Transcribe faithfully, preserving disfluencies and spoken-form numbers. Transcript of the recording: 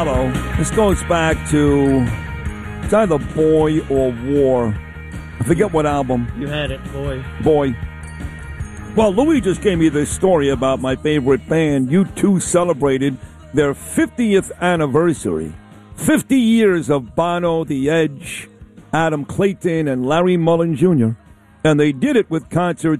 This goes back to, it's either Boy or War. I forget what album. You had it, boy. Boy. Well, Louis just gave me this story about my favorite band. U two celebrated their fiftieth anniversary. fifty years of Bono, The Edge, Adam Clayton, and Larry Mullen Junior And they did it with concerts